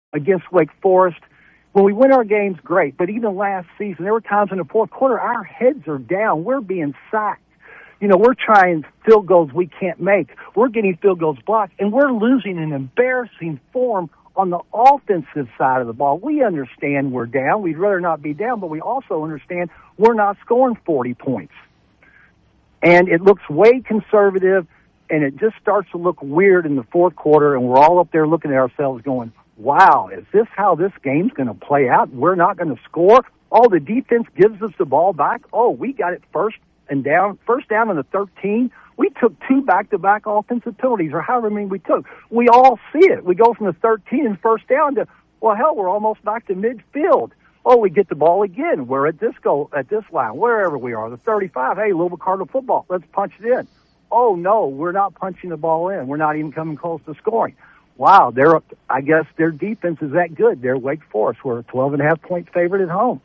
against Wake Forest. When we win our games, great. But even last season, there were times in the fourth quarter our heads are down. We're being sacked. We're trying field goals we can't make. We're getting field goals blocked, and we're losing in embarrassing form on the offensive side of the ball. We understand we're down. We'd rather not be down, but we also understand we're not scoring 40 points. And it looks way conservative, and it just starts to look weird in the fourth quarter, and we're all up there looking at ourselves going, wow, is this how this game's going to play out? We're not going to score? Oh, the defense gives us the ball back? Oh, we got it first down in the 13. We took 2 back-to-back offensive penalties, or however many we took. We all see it. We go from the 13 and first down to, well, hell, we're almost back to midfield. Oh, we get the ball again. We're at this line, wherever we are, the 35. Hey, Louisville Cardinal football, let's punch it in. Oh, no, we're not punching the ball in. We're not even coming close to scoring. Wow, I guess their defense is that good. They're Wake Forest. We're a 12.5-point favorite at home.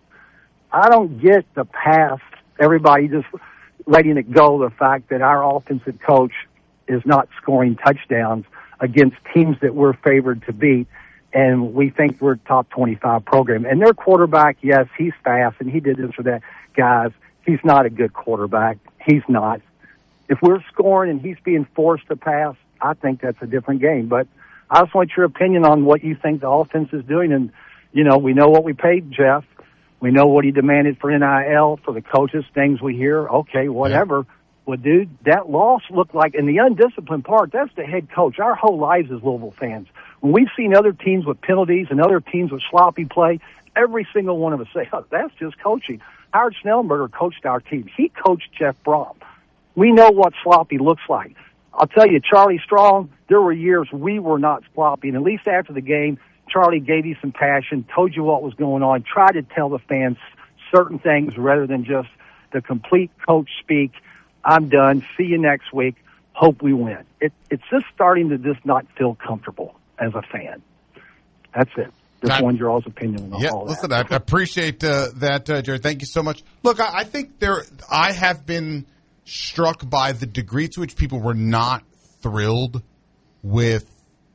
I don't get the past, everybody just letting it go, the fact that our offensive coach is not scoring touchdowns against teams that we're favored to beat, and we think we're a top 25 program. And their quarterback, yes, he's fast, and he did this or that. Guys, he's not a good quarterback. He's not. If we're scoring and he's being forced to pass, I think that's a different game. But I just want your opinion on what you think the offense is doing. And, we know what we paid Jeff. We know what he demanded for NIL, for the coaches, things we hear. Okay, whatever. Yeah. Well, dude, that loss looked like, in the undisciplined part, that's the head coach. Our whole lives as Louisville fans. When we've seen other teams with penalties and other teams with sloppy play, every single one of us say, oh, that's just coaching. Howard Schnellenberger coached our team. He coached Jeff Brom. We know what sloppy looks like. I'll tell you, Charlie Strong, there were years we were not sloppy, and at least after the game, Charlie gave you some passion, told you what was going on, tried to tell the fans certain things rather than just the complete coach speak. I'm done. See you next week. Hope we win. It's just starting to just not feel comfortable as a fan. That's it. Just wanted your all's opinion on all that. Listen, I appreciate that, Jared. Thank you so much. Look, I think I have been struck by the degree to which people were not thrilled with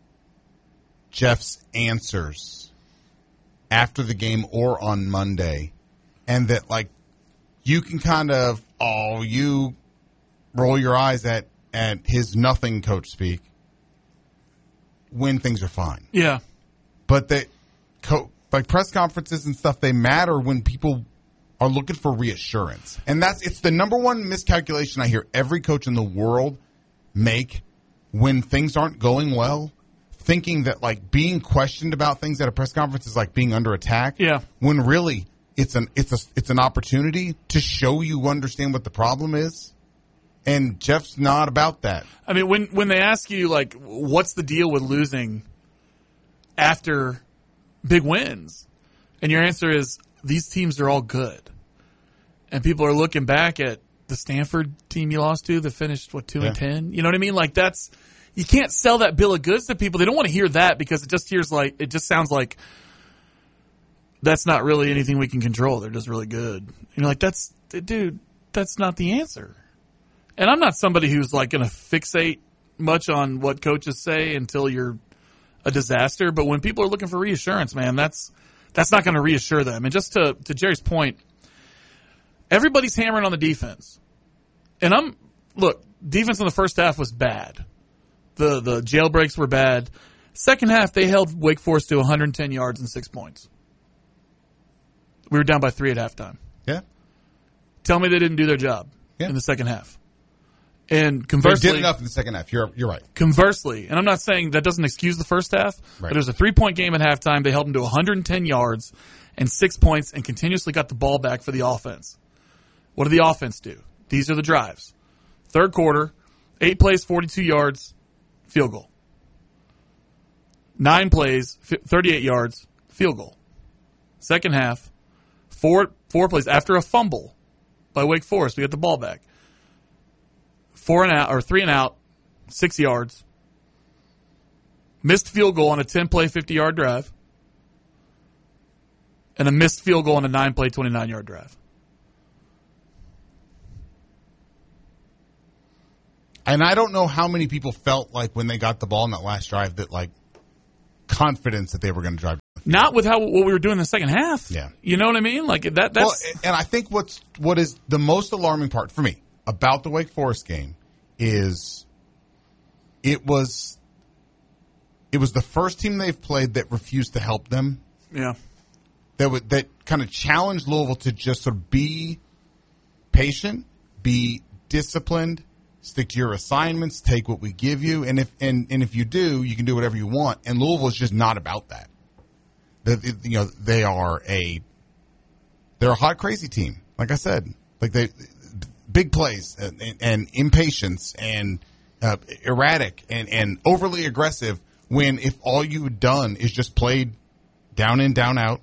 Jeff's answers after the game or on Monday, and that, you can kind of, you roll your eyes at his nothing coach speak when things are fine. Yeah. But press conferences and stuff, they matter when people are looking for reassurance. And it's the number one miscalculation I hear every coach in the world make when things aren't going well, thinking that being questioned about things at a press conference is like being under attack. Yeah. When really it's an opportunity to show you understand what the problem is. And Jeff's not about that. I mean, when they ask you, what's the deal with losing after big wins? And your answer is, these teams are all good. And people are looking back at the Stanford team you lost to that finished, 2-10? You know what I mean? You can't sell that bill of goods to people. They don't want to hear that because it just sounds like that's not really anything we can control. They're just really good. And you're that's not the answer. And I'm not somebody who's going to fixate much on what coaches say until you're a disaster. But when people are looking for reassurance, man, that's not going to reassure them. And just to Jerry's point, everybody's hammering on the defense. And defense in the first half was bad. The jailbreaks were bad. Second half, they held Wake Forest to 110 yards and 6 points. We were down by 3 at halftime. Yeah. Tell me they didn't do their job in the second half. And conversely, they did enough in the second half. You're right. Conversely, and I'm not saying that doesn't excuse the first half, but it was a 3-point game at halftime. They held them to 110 yards and 6 points and continuously got the ball back for the offense. What did the offense do? These are the drives. Third quarter, 8 plays, 42 yards, field goal. 9 plays, 38 yards, field goal. Second half, four plays after a fumble by Wake Forest. We got the ball back. 3 and out, 6 yards. Missed field goal on a 10-play, 50-yard drive. And a missed field goal on a 9-play, 29-yard drive. And I don't know how many people felt like when they got the ball in that last drive that confidence that they were going to drive. Not with what we were doing in the second half. Yeah. You know what I mean? Like that's. Well, and I think what is the most alarming part for me about the Wake Forest game is it was the first team they've played that refused to help them. Yeah. That kind of challenged Louisville to just sort of be patient, be disciplined, stick to your assignments, take what we give you, and if you do, you can do whatever you want. And Louisville is just not about that. They're a hot, crazy team. Like I said, like big plays and impatience and erratic and overly aggressive. When if all you've done is just played down in, down out,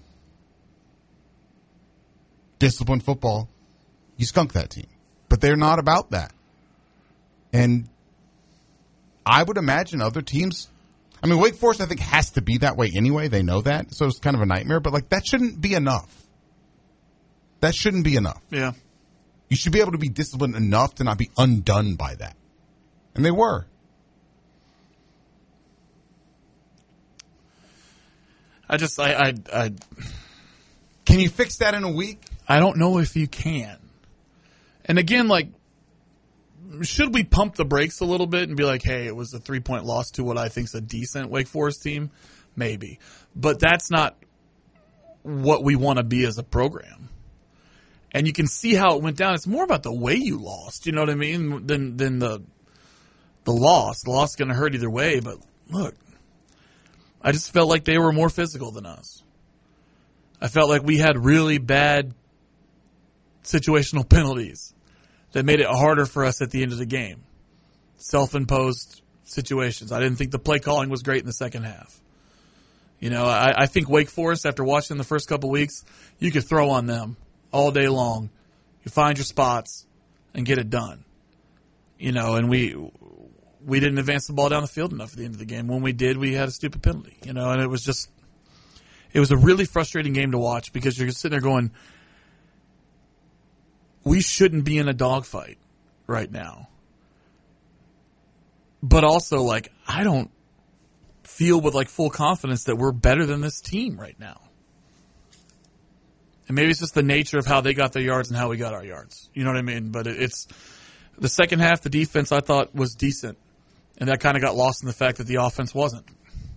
disciplined football, you skunk that team. But they're not about that. And I would imagine other teams, I mean, Wake Forest, I think, has to be that way anyway. They know that. So it's kind of a nightmare. But, like, that shouldn't be enough. That shouldn't be enough. Yeah. You should be able to be disciplined enough to not be undone by that. And they were. Can you fix that in a week? I don't know if you can. And again, like, should we pump the brakes a little bit and be like, hey, it was a 3-point loss to what I think is a decent Wake Forest team? Maybe. But that's not what we want to be as a program. And you can see how it went down. It's more about the way you lost, you know what I mean, than the loss. The loss is going to hurt either way. But look, I just felt like they were more physical than us. I felt like we had really bad situational penalties that made it harder for us at the end of the game. Self-imposed situations. I didn't think the play calling was great in the second half. You know, I think Wake Forest, after watching the first couple weeks, you could throw on them all day long. You find your spots and get it done. You know, and we didn't advance the ball down the field enough at the end of the game. When we did, we had a stupid penalty. You know, and it was a really frustrating game to watch because you're sitting there going, we shouldn't be in a dogfight right now. But also, like, I don't feel with, like, full confidence that we're better than this team right now. And maybe it's just the nature of how they got their yards and how we got our yards. You know what I mean? But it's the second half, the defense I thought was decent. And that kind of got lost in the fact that the offense wasn't.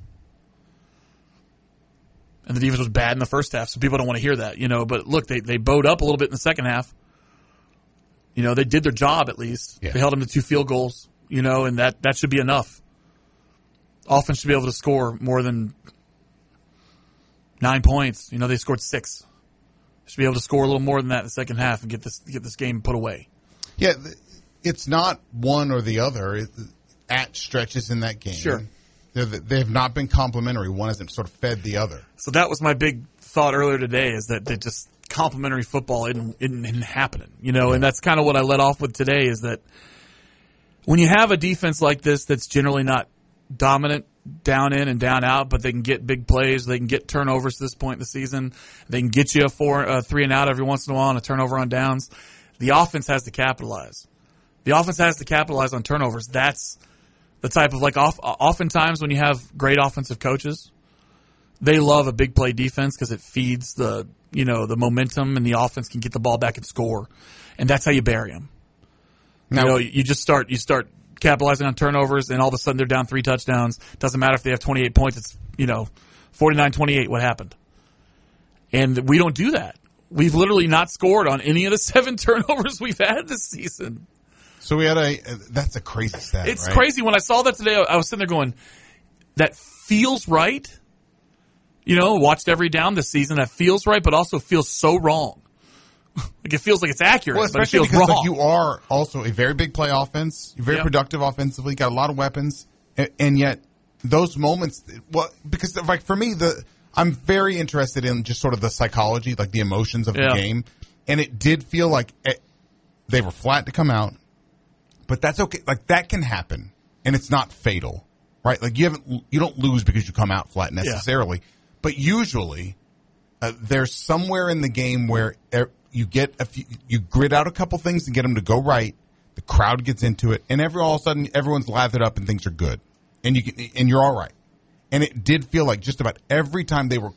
And the defense was bad in the first half, so people don't want to hear that, you know. But look, they bowed up a little bit in the second half. You know, they did their job at least. Yeah. They held them to 2 field goals, you know, and that should be enough. Offense should be able to score more than 9 points. You know, they scored 6. Should be able to score a little more than that in the second half and get this game put away. Yeah, it's not one or the other. At stretches in that game. Sure. They have not been complementary. One hasn't sort of fed the other. So that was my big thought earlier today, is that just complementary football isn't happening. You know, and that's kind of what I led off with today, is that when you have a defense like this that's generally not dominant down in and down out, but they can get big plays, they can get turnovers to this point in the season, they can get you a 3 and out every once in a while and a turnover on downs, the offense has to capitalize. The offense has to capitalize on turnovers. That's the type of, like, oftentimes when you have great offensive coaches, they love a big play defense because it feeds the momentum, and the offense can get the ball back and score, and that's how you bury them. Now, you start capitalizing on turnovers, and all of a sudden they're down 3 touchdowns. Doesn't matter if they have 28 points. It's 49-28. What happened? And we don't do that. We've literally not scored on any of the 7 turnovers we've had this season. So we had that's a crazy stat. It's right? crazy. When I saw that today, I was sitting there going, that feels right. You know, watched every down this season. That feels right, but also feels so wrong. Like, it feels like it's accurate, well, but it feels because, wrong. like, you are also a very big play offense. You're very productive offensively. Got a lot of weapons, and yet those moments. Well, because, like, for me, I'm very interested in just sort of the psychology, like the emotions of the game, and it did feel like they were flat to come out. But that's okay. Like, that can happen, and it's not fatal, right? Like, you don't lose because you come out flat necessarily. Yeah. But usually, there's somewhere in the game where you grit out a couple things and get them to go right. The crowd gets into it, and all of a sudden, everyone's lathered up and things are good, and you're all right. And it did feel like just about every time they were